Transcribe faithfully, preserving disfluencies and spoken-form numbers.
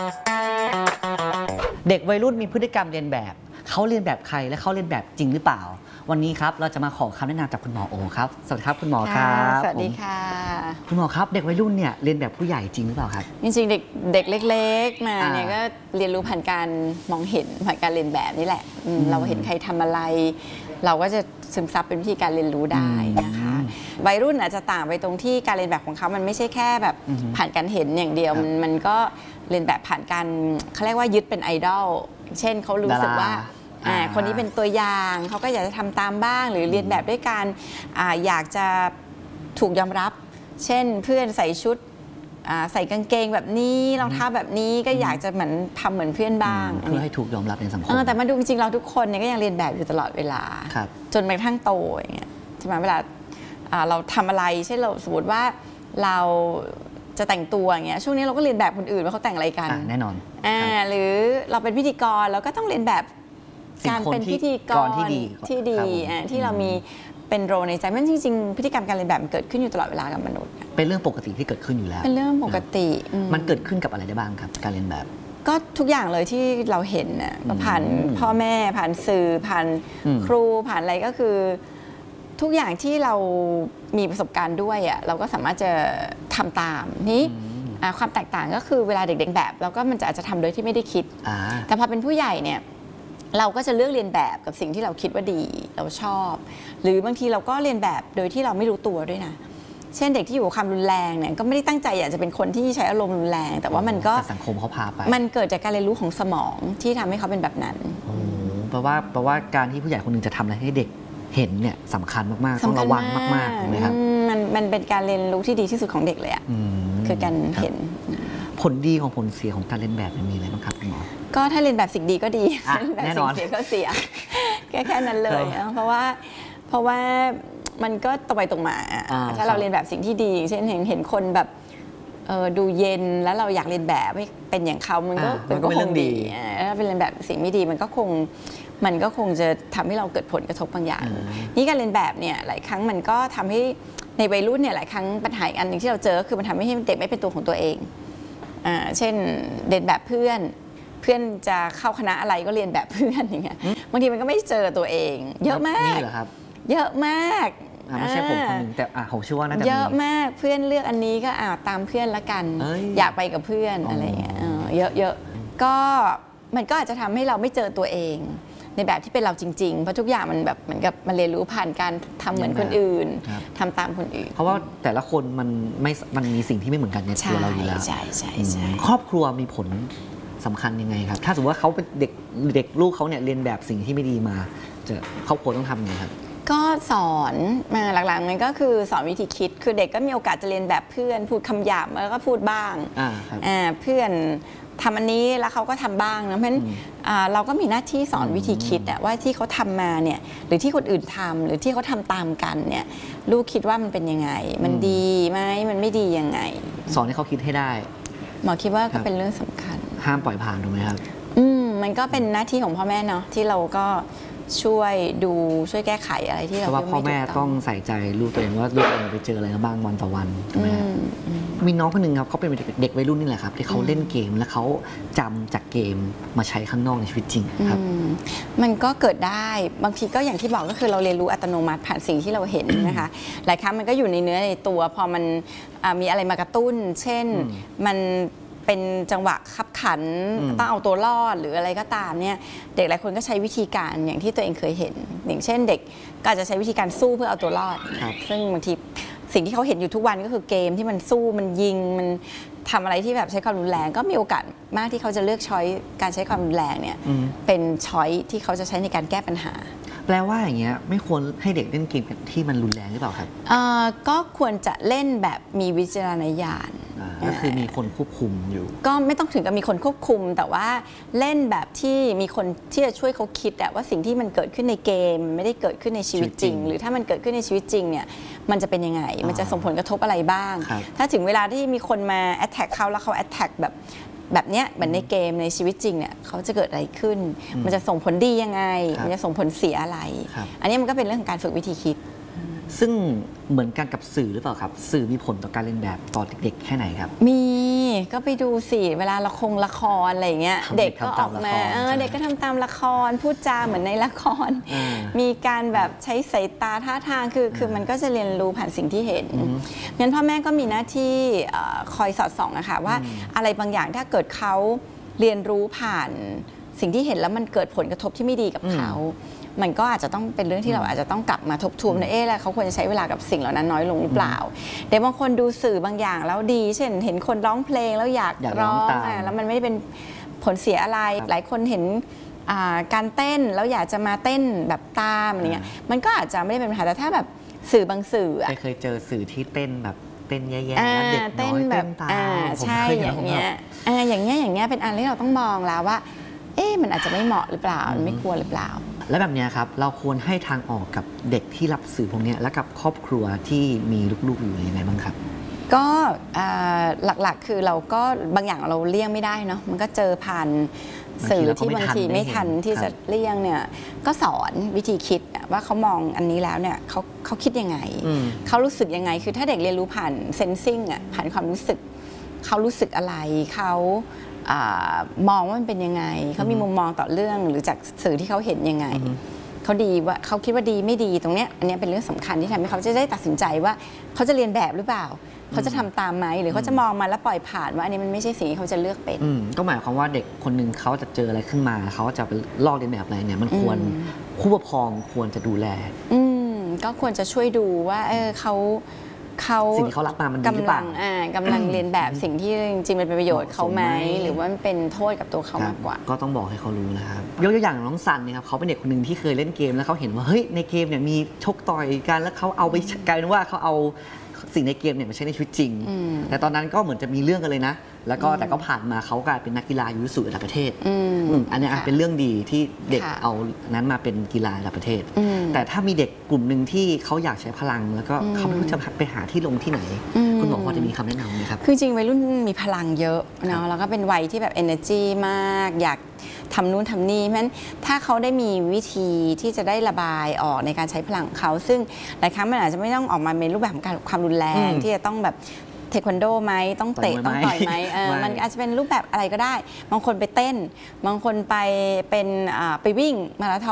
เด็กวัยรุ่นมีพฤติกรรมเรียนแบบเขาเรียนแบบใครและเขาเรียนแบบจริงหรือเปล่าวันนี้ครับเราจะมาขอคำแนะนำจากคุณหมอโอครับสวัสดีครับคุณหมอครับสวัสดีค่ะคุณหมอครับเด็กวัยรุ่นเนี่ยเรียนแบบผู้ใหญ่จริงหรือเปล่าครับจริงๆเด็กเด็กเล็กๆมาเนี่ยก็เรียนรู้ผ่านการมองเห็นผ่านการเรียนแบบนี่แหละเราเห็นใครทำอะไรเราก็จะซึมซับเป็นวิธีการเรียนรู้ได้นะคะวัยรุ่นอาจจะต่างไปตรงที่การเรียนแบบของเขามันไม่ใช่แค่แบบผ่านการเห็นอย่างเดียวมันมันก็เรียนแบบผ่านการเขาเรียกว่ายึดเป็นไอดอลเช่นเขารู้สึกว่าคนนี้เป็นตัวอย่างเขาก็อยากจะทำตามบ้างหรือเรียนแบบด้วยการออยากจะถูกยอมรับเช่นเพื่อนใส่ชุดใส่กางเกงแบบนี้รองเท้าแบบนี้ก็อยากจะเหมือนทำเหมือนเพื่อนบ้างเพื่อให้ถูกยอมรับในสังคมแต่มาดูจริงๆเราทุกคนเนี่ยก็ยังเรียนแบบอยู่ตลอดเวลาจนไปกระทั่งโตอย่างเงี้ยใช่ไหมเวลาเราทำอะไรเช่นเราสมมติว่าเราจะแต่งตัวอย่างเงี้ยช่วงนี้เราก็เรียนแบบคนอื่นว่าเขาแต่งอะไรกันแน่นอนอ่าหรือเราเป็นพิธีกรเราก็ต้องเรียนแบบการเป็นพิธีกรที่ดีที่ดีที่เรามีเป็นโรในใจมันจริงๆพฤติกรรมการเรียนแบบมันเกิดขึ้นอยู่ตลอดเวลากับมนุษย์เป็นเรื่องปกติที่เกิดขึ้นอยู่แล้วเป็นเรื่องปกติมันเกิดขึ้นกับอะไรได้บ้างครับการเรียนแบบก็ทุกอย่างเลยที่เราเห็นน่ะผ่านพ่อแม่ผ่านสื่อผ่านครูผ่านอะไรก็คือทุกอย่างที่เรามีประสบการณ์ด้วยอ่ะเราก็สามารถจะทำตามนี้ความแตกต่างก็คือเวลาเด็กๆแบบเราก็มันจะอาจจะทำโดยที่ไม่ได้คิดแต่พอเป็นผู้ใหญ่เนี่ยเราก็จะเลือกเรียนแบบกับสิ่งที่เราคิดว่าดีเราชอบหรือบางทีเราก็เรียนแบบโดยที่เราไม่รู้ตัวด้วยนะเช่นเด็กที่อยู่กับความรุนแรงเนี่ยก็ไม่ได้ตั้งใจอยากจะเป็นคนที่ใช้อารมณ์รุนแรงแต่ว่ามันก็สังคมเขาพาไปมันเกิดจากการเรียนรู้ของสมองที่ทำให้เขาเป็นแบบนั้นแปลว่าแปลว่าการที่ผู้ใหญ่คนหนึ่งจะทำอะไรให้เด็กเห็นเนี่ยสำคัญมากๆต้องระวังมากๆถูกไหมครับมันมันเป็นการเรียนรู้ที่ดีที่สุดของเด็กเลยอ่ะคือการเห็นผลดีของผลเสียของการเรียนแบบมีอะไรบ้างครับคุณหมอก็ถ้าเรียนแบบสิ่งดีก็ดีแบบสิ่งเสียก็เสียแค่แค่นั้นเลยเพราะว่าเพราะว่ามันก็ตรงไปตรงมาถ้าเราเรียนแบบสิ่งที่ดีเช่นเห็นเห็นคนแบบดูเย็นแล้วเราอยากเรียนแบบให้เป็นอย่างเขามันก็มันก็คงดีถ้าเป็นเรียนแบบสิ่งไม่ดีมันก็คงมันก็คงจะทำให้เราเกิดผลกระทบบางอย่างนี่การเรียนแบบเนี่ยหลายครั้งมันก็ทำให้ในวัยรุ่นเนี่ยหลายครั้งปัญหาอันหนึ่งที่เราเจอคือมันทำให้เด็กไม่เป็นตัวของตัวเองเช่นเรียนแบบเพื่อนเพื่อนจะเข้าคณะอะไรก็เรียนแบบเพื่อนอย่างเงี้ยบางทีมันก็ไม่เจอตัวเอง เยอะมากเยอะมากไม่ใช่ผมคนหนึ่งแต่ผมเชื่อว่าน่าจะเยอะมากเพื่อนเลือกอันนี้ก็อ่าตามเพื่อนละกันอยากไปกับเพื่อนอะไรเงี้ยเยอะๆก็มันก็อาจจะทำให้เราไม่เจอตัวเองในแบบที่เป็นเราจริงๆเพราะทุกอย่างมันแบบเหมือนกับมันเรียนรู้ผ่านการทำเหมือนคนอื่นทำตามคนอื่นเพราะว่าแต่ละคนมันไม่มันมีสิ่งที่ไม่เหมือนกันในตัวเราอยู่แล้วใช่ใช่ใช่ครอบครัวมีผลสำคัญยังไงครับถ้าสมมติว่าเขาเป็นเด็กเด็กลูกเขาเนี่ยเรียนแบบสิ่งที่ไม่ดีมาจะครอบครัวต้องทำยังไงครับก็สอนมาหลักๆมันก็คือสอนวิธีคิดคือเด็กก็มีโอกาสจะเรียนแบบเพื่อนพูดคำหยาบแล้วก็พูดบ้างเพื่อนทำอันนี้แล้วเขาก็ทำบ้างนะเพราะฉะนั้นเราก็มีหน้าที่สอนวิธีคิดว่าที่เขาทำมาเนี่ยหรือที่คนอื่นทำหรือที่เขาทำตามกันเนี่ยลูกคิดว่ามันเป็นยังไงมันดีไหมมันไม่ดียังไงสอนให้เขาคิดให้ได้หมอคิดว่าก็เป็นเรื่องสำคัญห้ามปล่อยผ่านถูกไหมครับอืมมันก็เป็นหน้าที่ของพ่อแม่เนาะที่เราก็ช่วยดูช่วยแก้ไขอะไรที่เราเพราะว่าพ่อแม่ต้องใส่ใจลูกตัวเองว่าลูกตัวเองไปเจออะไรบ้างวันต่อวันถูกไหมครับมีน้องคนหนึ่งครับเขาเป็นเด็กวัยรุ่นนี่แหละครับที่เขาเล่นเกมแล้วเขาจำจากเกมมาใช้ข้างนอกในชีวิตจริงครับมันก็เกิดได้บางทีก็อย่างที่บอกก็คือเราเรียนรู้อัตโนมัติผ่านสิ่งที่เราเห็นนะคะหลายครั้งมันก็อยู่ในเนื้อในตัวพอมันมีอะไรมากระตุ้นเช่นมันเป็นจังหวะขับขันต้องเอาตัวรอดหรืออะไรก็ตามเนี่ยเด็กหลายคนก็ใช้วิธีการอย่างที่ตัวเองเคยเห็นอย่างเช่นเด็กก็อาจจะใช้วิธีการสู้เพื่อเอาตัวรอดซึ่งบางทีสิ่งที่เขาเห็นอยู่ทุกวันก็คือเกมที่มันสู้มันยิงมันทำอะไรที่แบบใช้ความรุนแรงก็มีโอกาสมากที่เขาจะเลือกช้อยการใช้ความรุนแรงเนี่ยเป็นช้อยที่เขาจะใช้ในการแก้ปัญหาแปลว่าอย่างเงี้ยไม่ควรให้เด็กเล่นเกมที่มันรุนแรงหรือเปล่าครับก็ควรจะเล่นแบบมีวิจารณญาณก็คือมีคนควบคุมอยู่ก็ไม่ต้องถึงกับมีคนควบคุมแต่ว่าเล่นแบบที่มีคนที่จะช่วยเขาคิดว่าสิ่งที่มันเกิดขึ้นในเกมไม่ได้เกิดขึ้นในชีวิตจริงหรือถ้ามันเกิดขึ้นในชีวิตจริงเนี่ยมันจะเป็นยังไงมันจะส่งผลกระทบอะไรบ้างถ้าถึงเวลาที่มีคนมาแอตแทกเขาแล้วเขาแอตแทกแบบแบบเนี้ยเหมือนในเกมในชีวิตจริงเนี่ยเขาจะเกิดอะไรขึ้นมันจะส่งผลดียังไงมันจะส่งผลเสียอะไรอันนี้มันก็เป็นเรื่องของการฝึกวิธีคิดซึ่งเหมือนกันกับสื่อหรือเปล่าครับสื่อมีผลต่อการเรียนแบบต่อเด็กๆแค่ไหนครับมีก็ไปดูสิเวลาละครละครอะไรเงี้ยเด็กก็ออกมาเออเด็กก็ทำตามละครพูดจาเหมือนในละครมีการแบบใช้สายตาท่าทางคือคือมันก็จะเรียนรู้ผ่านสิ่งที่เห็นงั้นพ่อแม่ก็มีหน้าที่คอยสอดส่องนะคะว่าอะไรบางอย่างถ้าเกิดเขาเรียนรู้ผ่านสิ่งที่เห็นแล้วมันเกิดผลกระทบที่ไม่ดีกับเขามันก็อาจจะต้องเป็นเรื่องที่เราอาจจะต้องกลับมาทบทวนนะเอ๊ะแล้วเขาควรจะใช้เวลากับสิ่งเหล่านั้นน้อยลงหรือเปล่าเดี๋ยวบางคนดูสื่อบางอย่างแล้วดีเช่นเห็นคนร้องเพลงแล้วอยากร้องอ่ะแล้วมันไม่ได้เป็นผลเสียอะไรหลายคนเห็นการเต้นแล้วอยากจะมาเต้นแบบตามอะไรเงี้ยมันก็อาจจะไม่ได้เป็นปัญหาแต่ถ้าแบบสื่อบางสื่อเคยเจอสื่อที่เต้นแบบเต้นแย่ๆแล้วเด็กน้อยเต้นตามใช่อย่างเงี้ยอย่างเงี้ยอย่างเงี้ยเป็นอันที่เราต้องมองแล้วว่าเอ๊ะมันอาจจะไม่เหมาะหรือเปล่ามันไม่ควรหรือเปล่าและแบบนี้ครับเราควรให้ทางออกกับเด็กที่รับสื่อพวกนี้และกับครอบครัวที่มีลูกๆอยู่ยังไงบ้างครับก็หลักๆคือเราก็บางอย่างเราเลี่ยงไม่ได้เนาะมันก็เจอผ่านสื่อที่บางทีไม่ทันที่จะเลี่ยงเนี่ยก็สอนวิธีคิดว่าเขามองอันนี้แล้วเนี่ยเขาเขาคิดยังไงเขารู้สึกยังไงคือถ้าเด็กเรียนรู้ผ่านเซนซิ่งอ่ะผ่านความรู้สึกเขารู้สึกอะไรเขามองว่ามันเป็นยังไงเขามีมุมมองต่อเรื่องหรือจากสื่อที่เขาเห็นยังไงเขาดีว่าเขาคิดว่าดีไม่ดีตรงเนี้ยอันนี้เป็นเรื่องสำคัญที่ทำให้เขาจะได้ตัดสินใจว่าเขาจะเรียนแบบหรือเปล่าเขาจะทำตามไหมหรือเขาจะมองมาแล้วปล่อยผ่านว่าอันนี้มันไม่ใช่สิ่งที่เขาจะเลือกเป็นก็หมายความว่าเด็กคนหนึ่งเขาจะเจออะไรขึ้นมาเขาจะไปลอกเรียนแบบอะไรเนี่ยมันควรผู้ปกครองควรจะดูแลอืมก็ควรจะช่วยดูว่าเออเขาเขาสิ่งที่เขารับมามันดีหรือเปล่าอ่ากำลังเรียนแบบสิ่งที่จริงๆมันเป็นประโยชน์เขาไหมหรือว่ามันเป็นโทษกับตัวเขามากกว่าก็ต้องบอกให้เขารู้นะครับยกตัวอย่างน้องซันเนี่ยครับเขาเป็นเด็กคนหนึ่งที่เคยเล่นเกมแล้วเขาเห็นว่าเฮ้ยในเกมเนี่ยมีชกต่อยกันแล้วเขาเอาไปกลายเป็นว่าเขาเอาสิ่งในเกมเนี่ยมาใช้ในชีวิตจริงแต่ตอนนั้นก็เหมือนจะมีเรื่องกันเลยนะแล้วก็แต่ก็ผ่านมาเขากลายเป็นนักกีฬายูสูระดับประเทศอันนี้เป็นเรื่องดีที่เด็กเอานั้นมาเป็นกีฬาระดับประเทศแต่ถ้ามีเด็กกลุ่มหนึ่งที่เขาอยากใช้พลังแล้วก็เขาไม่รู้จะไปหาที่ลงที่ไหนคุณหมอพอจะมีคำแนะนำไหมครับคือจริงวัยรุ่นมีพลังเยอะเนาะแล้วก็เป็นวัยที่แบบ energy มากอยากทำนู่นทำนี่เพราะฉะนั้นถ้าเขาได้มีวิธีที่จะได้ระบายออกในการใช้พลังของเขาซึ่งหลายครั้งมันอาจจะไม่ต้องออกมาในรูปแบบของการความรุนแรงที่จะต้องแบบเทควันโดไหมต้องเตะต้องต่อยไหมมันอาจจะเป็นรูปแบบอะไรก็ได้บางคนไปเต้นบางคนไปเป็นไปวิ่งมาราธอน